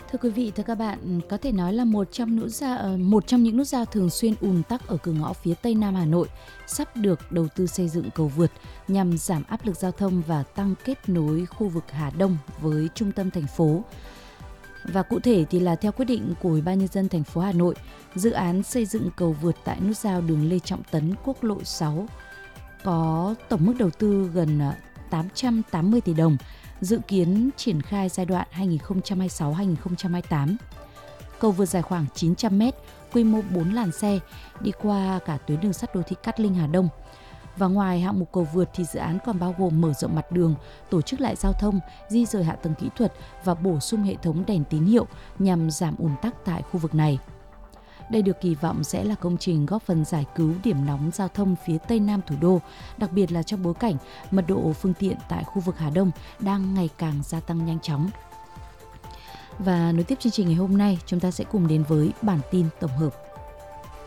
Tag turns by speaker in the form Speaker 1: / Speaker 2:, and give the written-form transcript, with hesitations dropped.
Speaker 1: Thưa quý vị, thưa các bạn, có thể nói là một trong những nút giao thường xuyên ùn tắc ở cửa ngõ phía Tây Nam Hà Nội sắp được đầu tư xây dựng cầu vượt nhằm giảm áp lực giao thông và tăng kết nối khu vực Hà Đông với trung tâm thành phố. Và cụ thể thì là theo quyết định của Ủy ban nhân dân thành phố Hà Nội, dự án xây dựng cầu vượt tại nút giao đường Lê Trọng Tấn, quốc lộ 6 có tổng mức đầu tư gần 880 tỷ đồng, dự kiến triển khai giai đoạn 2026-2028. Cầu vượt dài khoảng 900 m, quy mô 4 làn xe, đi qua cả tuyến đường sắt đô thị Cát Linh Hà Đông. Và ngoài hạng mục cầu vượt thì dự án còn bao gồm mở rộng mặt đường, tổ chức lại giao thông, di dời hạ tầng kỹ thuật và bổ sung hệ thống đèn tín hiệu nhằm giảm ùn tắc tại khu vực này. Đây được kỳ vọng sẽ là công trình góp phần giải cứu điểm nóng giao thông phía Tây Nam thủ đô, đặc biệt là trong bối cảnh mật độ phương tiện tại khu vực Hà Đông đang ngày càng gia tăng nhanh chóng. Và nối tiếp chương trình ngày hôm nay, chúng ta sẽ cùng đến với bản tin tổng hợp.